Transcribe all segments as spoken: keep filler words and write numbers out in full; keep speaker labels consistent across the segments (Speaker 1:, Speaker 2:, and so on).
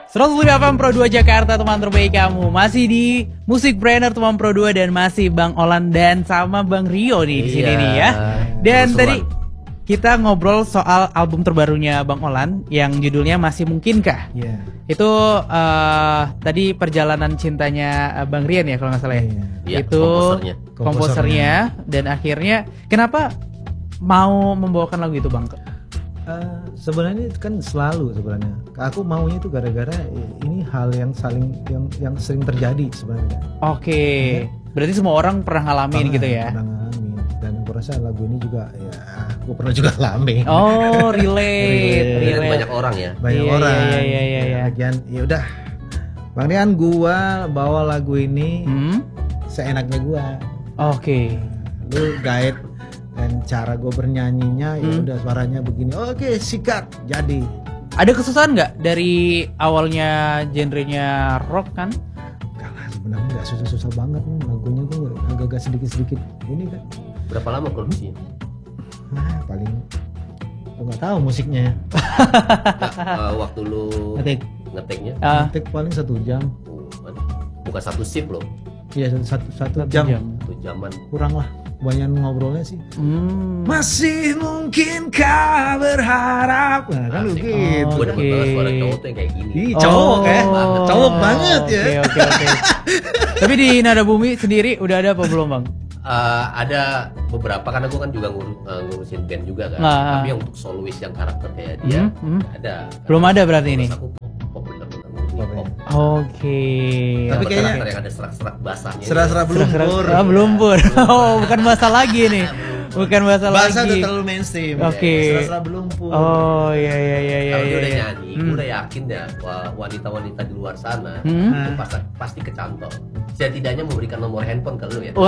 Speaker 1: seratus lima F M Pro dua Jakarta, teman terbaik kamu. Masih di Musik Brainer teman Pro dua dan masih Bang Olan dan sama Bang Rio nih di sini
Speaker 2: Iya.
Speaker 1: nih ya. Dan
Speaker 2: Seru-seruan.
Speaker 1: tadi kita ngobrol soal album terbarunya Bang Olan yang judulnya Masih Mungkinkah.
Speaker 3: Iya.
Speaker 1: Itu uh, tadi perjalanan cintanya uh, Bang Rian ya kalau nggak salah ya.
Speaker 2: Iya,
Speaker 1: Itu
Speaker 2: komposernya.
Speaker 1: komposernya dan akhirnya kenapa mau membawakan lagu itu Bang?
Speaker 3: Uh, sebenarnya itu kan selalu sebenarnya. Aku maunya itu gara-gara ini hal yang saling yang yang sering terjadi sebenarnya.
Speaker 1: Oke, berarti semua orang pernah ngalamin
Speaker 3: Pernah,
Speaker 1: gitu ya?
Speaker 3: Pernah ngalamin. Dan aku rasa lagu ini juga ya aku pernah juga ngalamin.
Speaker 1: Oh, relate,
Speaker 3: Relate.
Speaker 1: relate.
Speaker 2: Banyak orang ya.
Speaker 3: Banyak
Speaker 1: Iya,
Speaker 3: orang.
Speaker 1: iya, iya, iya, iya.
Speaker 3: Lagian ya udah. Bang Rian, gua bawa lagu ini
Speaker 1: Hmm?
Speaker 3: seenaknya gua.
Speaker 1: Oke.
Speaker 3: Lu guide dan cara gue bernyanyinya ya
Speaker 1: Hmm.
Speaker 3: udah suaranya begini. Oke, sikat jadi.
Speaker 1: Ada kesusahan nggak dari awalnya genrenya rock kan?
Speaker 3: Kalah sebenarnya nggak susah-susah banget nih lagunya tuh agak-agak sedikit-sedikit ini kan.
Speaker 2: Berapa lama produksinya?
Speaker 3: Nah, paling gue nggak tahu musiknya.
Speaker 2: Nah, uh, waktu lu
Speaker 3: Ngetik,
Speaker 2: ngeteknya
Speaker 1: Ah,
Speaker 3: ngetik paling satu jam.
Speaker 2: uh, bukan satu shift loh,
Speaker 3: Iya satu satu,
Speaker 1: Satu
Speaker 3: jam.
Speaker 1: jam.
Speaker 2: satu jaman.
Speaker 3: Kurang lah. Banyak ngobrolnya sih.
Speaker 1: hmm.
Speaker 3: Masih mungkinkah berharap? Nah, kan
Speaker 2: Asik.
Speaker 3: begitu.
Speaker 1: Oh,
Speaker 2: Gue demen
Speaker 1: Oke.
Speaker 2: banget suara cowok tuh yang kayak gini.
Speaker 3: Ih, cowok ya. Cowok banget ya.
Speaker 1: Oke, oke, oke. Tapi di Nada Bumi sendiri udah ada apa belum Bang?
Speaker 2: Uh, ada beberapa karena gue kan juga ngur- uh, ngurusin band juga kan.
Speaker 1: Ah.
Speaker 2: Tapi yang untuk solois yang karakter kayak dia
Speaker 1: Hmm, hmm.
Speaker 2: ada.
Speaker 1: Belum ada berarti ini?
Speaker 2: Terus aku pop, pop bener-bener ngurusin
Speaker 3: Pop ya.
Speaker 2: pop.
Speaker 1: Oke.
Speaker 3: Tapi
Speaker 2: Sama
Speaker 3: kayaknya-
Speaker 2: karakter yang ada serak-serak basahnya.
Speaker 3: Serah-serah belum pur.
Speaker 1: Ah, belum pur. Oh, bukan bahasa lagi nih. Bukan bahasa
Speaker 3: Bahasa
Speaker 1: lagi.
Speaker 3: udah terlalu mainstream.
Speaker 1: Oke.
Speaker 3: Serah-serah belum pur.
Speaker 1: Oh, iya iya iya iya.
Speaker 2: Kalau dia
Speaker 1: iya,
Speaker 2: udah
Speaker 1: iya.
Speaker 2: nyanyi,
Speaker 1: Hmm.
Speaker 2: gue udah yakin ya wah, wanita-wanita di luar sana
Speaker 1: Hmm.
Speaker 2: itu pasti pasti kecantol. Setidaknya memberikan nomor handphone ke lu ya.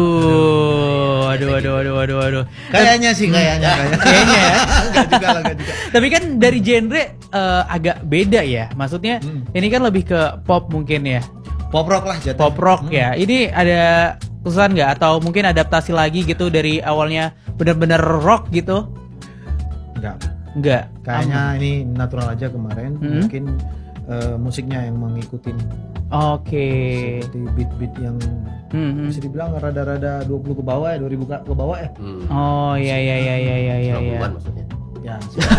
Speaker 1: Waduh, waduh, waduh, waduh, waduh, waduh.
Speaker 3: Kayaknya sih kayaknya kayaknya.
Speaker 1: Kayaknya ya.
Speaker 3: Enggak juga lah, enggak juga.
Speaker 1: Tapi kan dari genre eh, agak beda ya. Maksudnya
Speaker 3: Hmm.
Speaker 1: ini kan lebih ke pop mungkin ya.
Speaker 3: Pop rock lah jatuh.
Speaker 1: Pop rock ya. Ini ada kesusahan nggak atau mungkin adaptasi lagi gitu dari awalnya benar-benar rock gitu?
Speaker 3: Enggak.
Speaker 1: Enggak.
Speaker 3: Kayaknya ini natural aja kemarin.
Speaker 1: Hmm.
Speaker 3: Mungkin eh, musiknya yang mengikutin
Speaker 1: Oke.
Speaker 3: seperti beat-beat yang
Speaker 1: Hmm, hmm.
Speaker 3: bisa dibilang rada-rada dua puluh ke bawah ya, dua ribu ke ke bawah ya.
Speaker 2: Hmm.
Speaker 1: Oh iya iya iya iya iya iya.
Speaker 2: sembilan
Speaker 1: iya.
Speaker 2: puluhan maksudnya.
Speaker 3: Ya,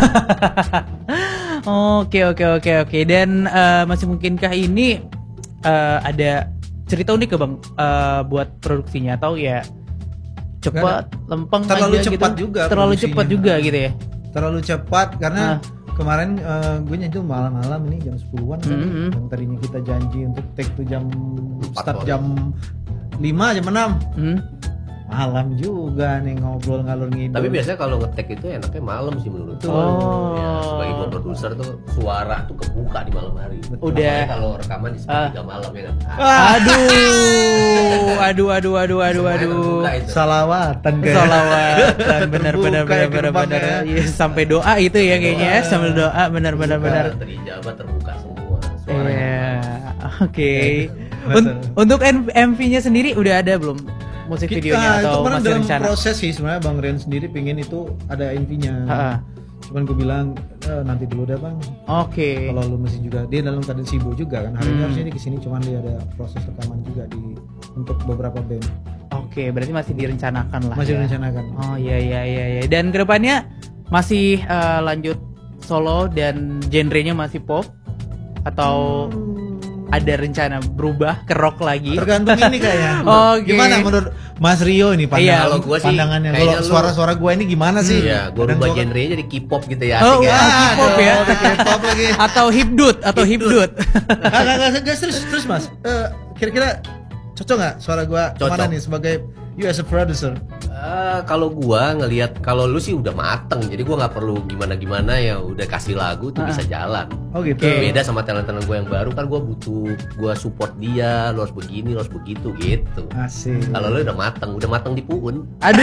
Speaker 1: Oke oke oke oke. Dan eh, masih mungkinkah ini eh, ada cerita unik ke Bang eh, buat produksinya atau ya cepat, lempeng
Speaker 3: Terlalu
Speaker 1: aja
Speaker 3: cepat
Speaker 1: gitu?
Speaker 3: juga
Speaker 1: Terlalu
Speaker 3: produksinya.
Speaker 1: cepat juga gitu ya.
Speaker 3: terlalu cepat karena
Speaker 1: Ah.
Speaker 3: kemarin eh, gue nyanyi tuh malam-malam ini jam sepuluhan kan.
Speaker 1: Hmm.
Speaker 3: Yang tadinya kita janji untuk take tuh jam
Speaker 2: Empat
Speaker 3: start
Speaker 2: sore.
Speaker 3: jam lima jam enam.
Speaker 1: Hmm.
Speaker 3: Malam juga nih ngobrol ngalur ngidul.
Speaker 2: Tapi biasanya kalau ngetek itu enaknya malam sih menurut gue.
Speaker 1: Oh.
Speaker 2: Ya, sebagai gua produser tuh suara tuh kebuka di malam hari.
Speaker 1: Udah.
Speaker 2: Apalagi kalau rekaman di sepertiga malam ya kan.
Speaker 1: Ah. Aduh, aduh, aduh, aduh, aduh,
Speaker 2: Semuanya
Speaker 1: aduh.
Speaker 2: terbuka itu.
Speaker 3: salawatan kayak.
Speaker 1: Salawatan, benar,
Speaker 3: Terbuka
Speaker 1: benar,
Speaker 3: ya
Speaker 1: benar, benar, benar.
Speaker 3: gerbangnya.
Speaker 1: Iya, sampai doa itu ya kayaknya ya, sambil doa, benar, benar, benar.
Speaker 2: Terijabah terbuka semua suaranya.
Speaker 1: Iya, oke.
Speaker 3: Betul.
Speaker 1: Un- Untuk M V-nya sendiri udah ada belum musik
Speaker 3: Kita
Speaker 1: videonya
Speaker 3: itu
Speaker 1: atau
Speaker 3: kemarin
Speaker 1: masih
Speaker 3: dalam
Speaker 1: rencana?
Speaker 3: proses sih sebenarnya Bang Rian sendiri pengen itu ada intinya.
Speaker 1: Ha-ha.
Speaker 3: Cuman gue bilang "Eh, nanti dulu deh Bang.
Speaker 1: Oke.
Speaker 3: Kalau lu mesti juga dia dalam keadaan sibuk juga kan. Hari ini
Speaker 1: Hmm.
Speaker 3: harusnya dia kesini cuman dia ada proses rekaman juga di untuk beberapa band.
Speaker 1: Oke, berarti masih direncanakan lah.
Speaker 3: Masih
Speaker 1: ya.
Speaker 3: direncanakan.
Speaker 1: Oh iya iya iya iya. Dan kedepannya masih eh, lanjut solo dan genrenya masih pop atau ada rencana berubah ke rock lagi?
Speaker 3: Tergantung ini kayaknya.
Speaker 1: Oke.
Speaker 3: Gimana menurut Mas Rio ini pandangan,
Speaker 1: Iya,
Speaker 2: kalau gua sih
Speaker 3: pandangannya
Speaker 2: kayaknya
Speaker 3: kalau
Speaker 2: lu-
Speaker 3: suara-suara gua ini gimana sih?
Speaker 2: Iya, gua
Speaker 3: Kadang
Speaker 2: rubah
Speaker 3: gua kan-
Speaker 2: genrenya jadi K-pop gitu ya.
Speaker 1: Oh,
Speaker 2: asik ya.
Speaker 1: wah, K-pop ya.
Speaker 3: aduh, K-pop lagi.
Speaker 1: Atau hipdut atau hipdut.
Speaker 3: Enggak, enggak, enggak, enggak, terus terus Mas. Eh, kira-kira cocok nggak suara gua
Speaker 2: Cocok.
Speaker 3: kemana nih sebagai you as a producer?
Speaker 2: Eh, kalau gua ngelihat kalau lu sih udah mateng, jadi gua nggak perlu gimana-gimana ya udah kasih lagu tuh
Speaker 1: Ah.
Speaker 2: bisa jalan.
Speaker 3: Oh gitu.
Speaker 1: Oke.
Speaker 2: Beda sama talent-talent gue yang baru kan gue butuh gue support dia, lo harus begini, lo harus begitu gitu.
Speaker 3: Asik.
Speaker 2: Kalau lo udah mateng, udah mateng di puun,
Speaker 1: Aduh.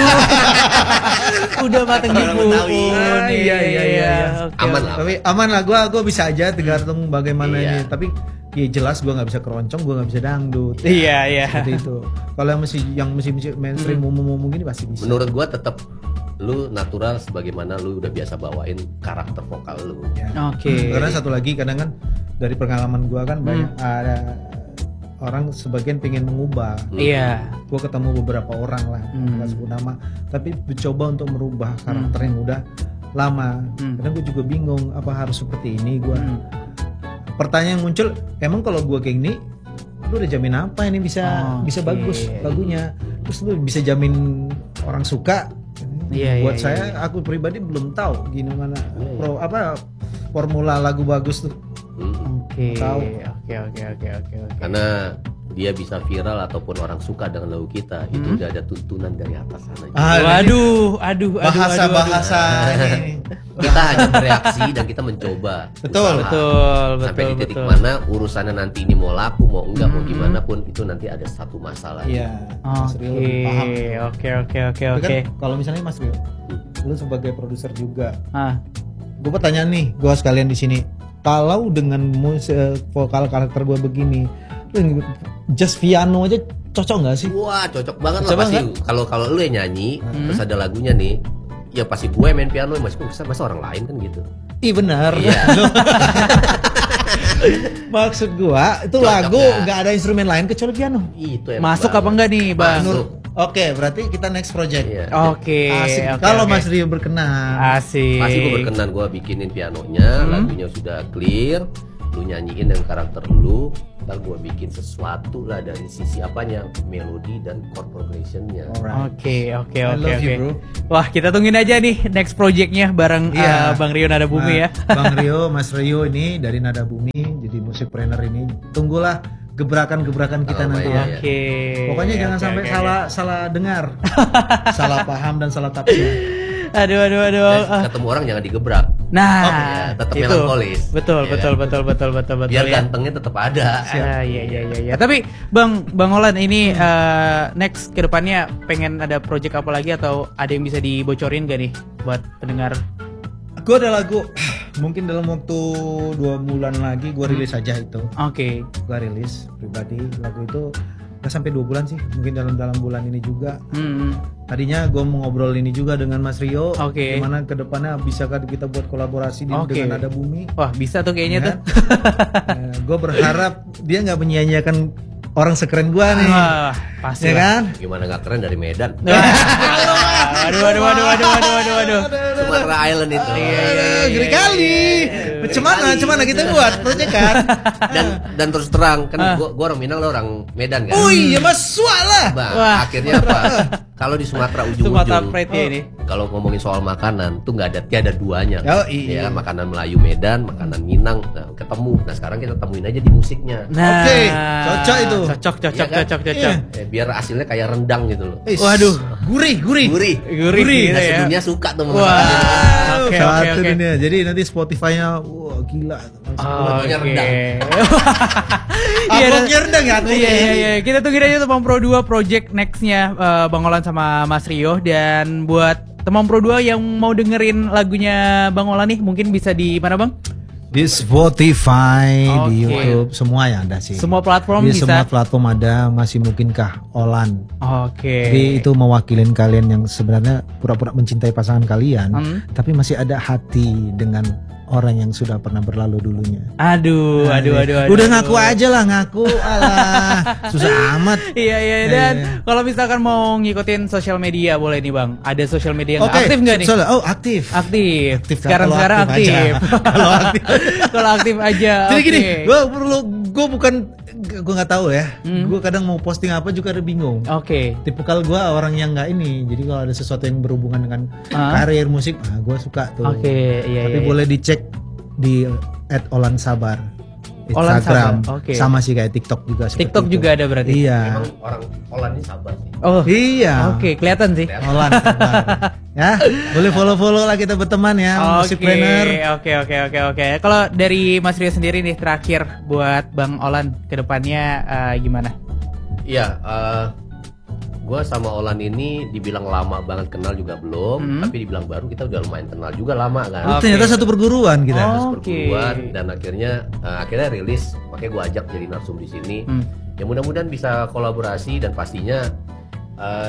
Speaker 1: Udah mateng di
Speaker 2: Orang
Speaker 1: puun.
Speaker 2: Betawi.
Speaker 3: Ah, iya, iya, iya, iya.
Speaker 1: Oke,
Speaker 2: Aman
Speaker 1: oke.
Speaker 2: lah.
Speaker 3: Tapi aman lah, gua gua bisa aja tergantung bagaimana
Speaker 2: Iya.
Speaker 3: ini. Tapi ya jelas gua nggak bisa keroncong, gua nggak bisa dangdut.
Speaker 1: Iya iya.
Speaker 3: Seperti itu. Kalau yang mesti yang mesti mesti mainstream
Speaker 1: Hmm.
Speaker 3: umum-umum gini pasti bisa.
Speaker 2: menurut gue tetap lu natural sebagaimana lu udah biasa bawain karakter vokal lu.
Speaker 3: Ya.
Speaker 1: Oke.
Speaker 3: Karena satu lagi kadang kan dari pengalaman gua kan banyak ada orang sebagian pengen mengubah.
Speaker 1: Iya.
Speaker 3: Gua ketemu beberapa orang lah,
Speaker 1: Hmm.
Speaker 3: nggak sebut nama, tapi mencoba untuk merubah karakter yang udah lama.
Speaker 1: Hmm.
Speaker 3: Kadang gua juga bingung apa harus seperti ini. Gua
Speaker 1: Hmm.
Speaker 3: pertanyaan yang muncul, emang kalau gua kayak gini, lu udah jamin apa ini bisa
Speaker 1: Oh,
Speaker 3: bisa
Speaker 1: oke.
Speaker 3: bagus lagunya? Terus lu bisa jamin orang suka?
Speaker 1: Iya,
Speaker 3: Buat
Speaker 1: iya,
Speaker 3: saya,
Speaker 1: iya.
Speaker 3: aku pribadi belum tahu gimana
Speaker 2: Iya, iya.
Speaker 3: pro apa formula lagu bagus tuh.
Speaker 2: Mm.
Speaker 1: Oke,
Speaker 3: Tahu.
Speaker 1: oke, oke, oke, oke, oke.
Speaker 2: Karena dia bisa viral ataupun orang suka dengan lagu kita, itu
Speaker 1: Hmm.
Speaker 2: udah ada tuntunan dari atas sana.
Speaker 3: Ah,
Speaker 1: Waduh, aduh, aduh,
Speaker 3: bahasa
Speaker 1: aduh, aduh.
Speaker 3: bahasa ini.
Speaker 2: Kita hanya bereaksi dan kita mencoba.
Speaker 3: Betul,
Speaker 2: usaha.
Speaker 1: Betul,
Speaker 2: Sampai
Speaker 1: betul,
Speaker 2: di titik
Speaker 1: betul.
Speaker 2: mana urusannya nanti ini mau laku mau enggak mau
Speaker 1: Hmm.
Speaker 2: gimana pun itu nanti ada satu masalah.
Speaker 3: Iya, Mas Rio
Speaker 1: Oke,
Speaker 3: lebih paham.
Speaker 1: oke, oke, oke,
Speaker 3: Tapi
Speaker 1: oke.
Speaker 3: kan kalau misalnya Mas Rio, lu sebagai produser juga,
Speaker 1: Ah,
Speaker 3: gue pertanyaan nih, gue sekalian di sini. Kalau dengan mus- eh, vokal karakter gue begini, lu just piano aja cocok nggak sih?
Speaker 2: Wah cocok banget lah
Speaker 3: Coba
Speaker 2: pasti.
Speaker 3: nggak?
Speaker 2: Kalau kalau lu yang nyanyi
Speaker 1: Hmm.
Speaker 2: terus ada lagunya nih, ya pasti gue main piano masih bisa masa orang lain kan gitu.
Speaker 3: Ih benar.
Speaker 2: Iya.
Speaker 3: Maksud gua itu
Speaker 2: Cocok
Speaker 3: lagu
Speaker 2: ya.
Speaker 3: nggak ada instrumen lain kecuali piano.
Speaker 2: Itu emang
Speaker 1: masuk
Speaker 2: banget.
Speaker 1: apa enggak nih, Bang?
Speaker 2: Masuk.
Speaker 3: Oke, berarti kita next project.
Speaker 2: Iya.
Speaker 1: Oke.
Speaker 3: Asik.
Speaker 1: oke,
Speaker 3: Kalau
Speaker 1: oke.
Speaker 3: Mas Rio berkenan.
Speaker 1: Asik.
Speaker 2: Pasti gue berkenan gue bikinin pianonya,
Speaker 1: Hmm.
Speaker 2: lagunya sudah clear, lu nyanyiin dengan karakter lu, ntar gue bikin sesuatu lah dari sisi apanya, melodi dan chord progressionnya.
Speaker 3: Alright.
Speaker 1: Oke, oke,
Speaker 3: I
Speaker 1: oke,
Speaker 3: love you,
Speaker 1: oke.
Speaker 3: bro.
Speaker 1: Wah, kita tungguin aja nih next projectnya bareng
Speaker 3: Iya.
Speaker 1: eh, Bang Rio Nada Bumi
Speaker 3: Nah,
Speaker 1: ya.
Speaker 3: Bang Rio, Mas Rio ini dari Nada Bumi, jadi musikpreneur ini. Tunggulah gebrakan-gebrakan kita
Speaker 2: Oh,
Speaker 3: nanti
Speaker 2: iya,
Speaker 3: ya.
Speaker 2: iya.
Speaker 1: Oke.
Speaker 3: Pokoknya jangan
Speaker 1: oke,
Speaker 3: sampai
Speaker 1: oke,
Speaker 3: salah salah dengar, salah paham dan salah tafsir.
Speaker 1: oke. Aduh, aduh, aduh.
Speaker 2: Dan
Speaker 1: Ah.
Speaker 2: ketemu orang jangan digebrak.
Speaker 1: Nah,
Speaker 2: Oh, iya, tetap
Speaker 1: itu.
Speaker 2: melankolis.
Speaker 1: Betul,
Speaker 2: Iya.
Speaker 1: betul, betul, betul, betul, betul.
Speaker 2: Biar
Speaker 1: ya.
Speaker 2: gantengnya tetap ada.
Speaker 1: Ah, iya, iya, iya, iya. Tapi Bang, Bang Olan ini eh, next ke depannya pengen ada project apa lagi atau ada yang bisa dibocorin gak nih buat pendengar?
Speaker 3: Gue ada lagu, mungkin dalam waktu dua bulan lagi gue rilis aja itu.
Speaker 1: Oke.
Speaker 3: Gue rilis pribadi lagu itu nggak sampai dua bulan sih, mungkin dalam dalam bulan ini juga.
Speaker 1: Hmm.
Speaker 3: Tadinya gue mau ngobrol ini juga dengan Mas Rio,
Speaker 1: Oke.
Speaker 3: gimana kedepannya bisakah kita buat kolaborasi di,
Speaker 1: Oke.
Speaker 3: dengan Nada Bumi.
Speaker 1: Wah, bisa tuh kayaknya tuh.
Speaker 3: Gue berharap dia nggak menyia-nyiakan orang sekeren gue nih,
Speaker 1: Wah, pasti
Speaker 3: ya
Speaker 1: lah.
Speaker 3: kan?
Speaker 2: Gimana nggak keren dari Medan?
Speaker 1: Aduh, aduh, aduh, aduh, aduh, aduh, aduh.
Speaker 2: Sumatera Island itu.
Speaker 1: Iya, iya, iya,
Speaker 3: Geri
Speaker 1: iya,
Speaker 3: kali.
Speaker 1: iya.
Speaker 3: Macam mana, macam mana kita buat project kan?
Speaker 2: Dan dan terus terang kan
Speaker 1: Ah.
Speaker 2: gua, gua orang Minang lo orang Medan kan.
Speaker 3: Oh iya mas lah.
Speaker 2: Bang,
Speaker 1: Wah.
Speaker 2: akhirnya apa? Kalau di Sumatera
Speaker 1: Sumatera
Speaker 2: ujung-ujung,
Speaker 1: Pride ya ini.
Speaker 2: kalau ngomongin soal makanan tuh nggak ada tiada duanya.
Speaker 3: Oh, iya.
Speaker 2: Ya kan, makanan Melayu Medan, makanan Minang, nah, ketemu. Nah sekarang kita temuin aja di musiknya.
Speaker 1: Nah,
Speaker 3: Oke, cocok itu.
Speaker 1: Cocok, cocok,
Speaker 2: Iya kan?
Speaker 1: cocok, cocok.
Speaker 3: Iya.
Speaker 2: Eh, biar hasilnya kayak rendang gitu loh.
Speaker 3: Is,
Speaker 1: Waduh.
Speaker 3: gurih, gurih.
Speaker 2: Gurih.
Speaker 1: Gurih gitu
Speaker 2: Nah,
Speaker 1: ya.
Speaker 2: sedunia suka tuh
Speaker 1: Wah.
Speaker 2: masakan ini.
Speaker 1: Oke, oke,
Speaker 3: Satu
Speaker 1: oke.
Speaker 3: dunia. Jadi nanti Spotify-nya, wah gila.
Speaker 2: Pokoknya
Speaker 1: Oke.
Speaker 2: rendang.
Speaker 1: Iya,
Speaker 3: Uploadnya rendang ya?
Speaker 1: Iya, iya, iya. Kita tungguin aja tuh Bang Pro dua project next-nya eh, Bang Olan sama Mas Rio. Dan buat teman Pro dua yang mau dengerin lagunya Bang Olan nih, mungkin bisa di mana Bang?
Speaker 3: Di Spotify, di
Speaker 1: Oke.
Speaker 3: YouTube, semua ya ada sih.
Speaker 1: Semua platform
Speaker 3: Di
Speaker 1: bisa.
Speaker 3: semua platform ada, masih mungkinkah Olan.
Speaker 1: Oke.
Speaker 3: Jadi itu mewakilin kalian yang sebenarnya pura-pura mencintai pasangan kalian,
Speaker 1: Hmm.
Speaker 3: tapi masih ada hati dengan orang yang sudah pernah berlalu dulunya.
Speaker 1: Aduh, aduh, aduh, aduh.
Speaker 3: Udah ngaku aja lah, ngaku. Alah, susah amat.
Speaker 1: Iya, iya.
Speaker 3: Iya,
Speaker 1: Dan
Speaker 3: iya.
Speaker 1: kalau misalkan mau ngikutin sosial media boleh nih Bang. Ada sosial media yang
Speaker 3: Oke,
Speaker 1: aktif nggak nih?
Speaker 3: soalnya- oh aktif.
Speaker 1: Aktif.
Speaker 3: Aktif,
Speaker 1: sekarang
Speaker 3: kalau
Speaker 1: sekarang
Speaker 3: aktif
Speaker 1: aktif.
Speaker 3: aja. Kalau aktif.
Speaker 1: Kalau aktif aja.
Speaker 3: Jadi gini,
Speaker 1: oke.
Speaker 3: gue perlu, gue bukan, gue nggak tahu ya.
Speaker 1: Hmm.
Speaker 3: Gue kadang mau posting apa juga ada bingung.
Speaker 1: Oke.
Speaker 3: Tipikal gue orang yang nggak ini. Jadi kalau ada sesuatu yang berhubungan dengan
Speaker 1: Ah.
Speaker 3: karir musik, ah gue suka tuh.
Speaker 1: Oke, iya,
Speaker 3: Tapi
Speaker 1: iya,
Speaker 3: boleh dicek di at Olan Sabar
Speaker 1: Olan
Speaker 3: Instagram.
Speaker 1: Sabar, oke.
Speaker 3: Sama sih kayak TikTok juga. seperti
Speaker 1: TikTok
Speaker 3: itu.
Speaker 1: juga ada berarti.
Speaker 3: Iya.
Speaker 2: Emang orang Holland ini sabar sih.
Speaker 1: Oh.
Speaker 3: Iya.
Speaker 1: Oke, kelihatan sih.
Speaker 3: Olan Sabar. Ya, boleh follow-follow lah kita berteman ya, musik
Speaker 1: Oke,
Speaker 3: planner.
Speaker 1: oke, oke, oke, oke. Kalau dari Mas Rio sendiri nih terakhir buat Bang Olan kedepannya eh, gimana?
Speaker 2: Iya, eh gue sama Olan ini dibilang lama banget kenal juga belum,
Speaker 1: Hmm.
Speaker 2: tapi dibilang baru kita udah lumayan kenal juga lama kan.
Speaker 3: Oh,
Speaker 1: Oke.
Speaker 3: ternyata satu perguruan kita.
Speaker 1: Oh.
Speaker 2: Terus
Speaker 1: Oke.
Speaker 2: perguruan dan akhirnya eh, akhirnya rilis, makanya gue ajak jadi narsum di sini.
Speaker 1: Hmm.
Speaker 2: Ya mudah-mudahan bisa kolaborasi dan pastinya eh,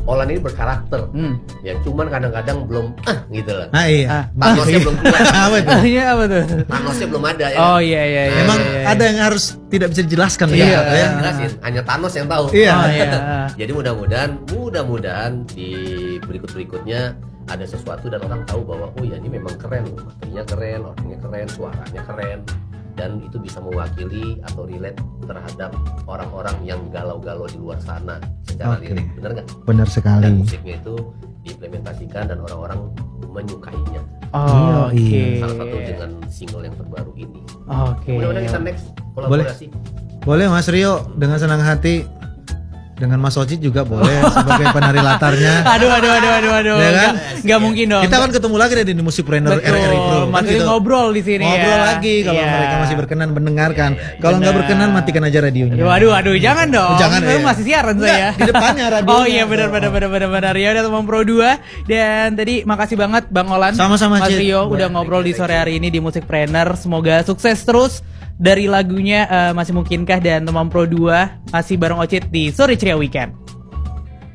Speaker 2: Olan ini berkarakter.
Speaker 1: Hmm.
Speaker 2: Ya cuman kadang-kadang belum ah gitu lah.
Speaker 3: Nah iya.
Speaker 1: Ah.
Speaker 2: Thanosnya belum keluar.
Speaker 3: Apa itu?
Speaker 1: Ah, iya apa tuh?
Speaker 2: Thanosnya belum ada ya.
Speaker 1: Oh iya iya iya.
Speaker 3: Memang
Speaker 1: iya, iya.
Speaker 3: ada yang harus tidak bisa dijelaskan
Speaker 1: Iya.
Speaker 3: ya.
Speaker 2: Iya, jelasin. Hanya Thanos yang tahu.
Speaker 3: Iya.
Speaker 1: Oh iya.
Speaker 2: Jadi mudah-mudahan, mudah-mudahan di berikut-berikutnya ada sesuatu dan orang tahu bahwa oh ya ini memang keren, materinya keren, orangnya keren, suaranya keren, dan itu bisa mewakili atau relate terhadap orang-orang yang galau-galau di luar sana secara
Speaker 3: Oke.
Speaker 2: lirik, benar nggak?
Speaker 3: Benar
Speaker 2: Dan
Speaker 3: sekali.
Speaker 2: musiknya itu diimplementasikan dan orang-orang menyukainya.
Speaker 1: Oh, oke.
Speaker 3: Iya,
Speaker 2: Salah satu dengan single yang terbaru ini.
Speaker 1: Oke.
Speaker 2: Mudah-mudahan kita next kolaborasi.
Speaker 3: Boleh Mas Rio dengan senang hati. Dengan Mas Ocit juga boleh sebagai penari latarnya.
Speaker 1: Aduh aduh aduh aduh aduh.
Speaker 3: Ya kan?
Speaker 1: Nggak, nggak mungkin dong.
Speaker 3: Kita kan ketemu lagi deh di Musikpreneur R R I Pro.
Speaker 1: Betul.
Speaker 3: Kan
Speaker 1: Maksudnya
Speaker 3: gitu.
Speaker 1: ngobrol di sini
Speaker 3: Ngobrol
Speaker 1: ya.
Speaker 3: lagi kalau
Speaker 1: Iya.
Speaker 3: mereka masih berkenan mendengarkan.
Speaker 2: Iya, iya, iya.
Speaker 3: Kalau nggak
Speaker 1: Benar.
Speaker 3: berkenan matikan aja radionya.
Speaker 1: Aduh, aduh, aduh, jangan dong.
Speaker 3: Jangan,
Speaker 1: Baru
Speaker 3: iya.
Speaker 1: masih siaran
Speaker 3: Enggak,
Speaker 1: saya.
Speaker 3: di depannya radionya.
Speaker 1: Oh iya, benar, benar, benar, benar, benar. Ya udah teman Pro dua. Dan tadi makasih banget Bang Olan,
Speaker 3: Sama-sama,
Speaker 1: Mas
Speaker 3: Cid.
Speaker 1: Rio udah
Speaker 2: Thank
Speaker 1: ngobrol
Speaker 2: you,
Speaker 1: di sore
Speaker 2: thank
Speaker 1: hari ini di Musikpreneur. Semoga sukses terus. Dari lagunya eh, masih mungkinkah dan teman Pro dua masih bareng Ocit di Sore Ceria Weekend.